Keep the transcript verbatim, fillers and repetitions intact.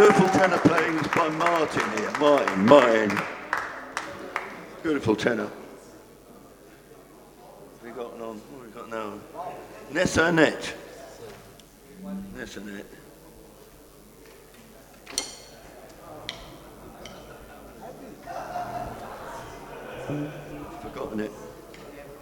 Beautiful tenor playing by Martin here. Martin, Martin. Beautiful tenor. What have we got on? What have we got now? Nessa Annette. Nessa Annette. Forgotten it.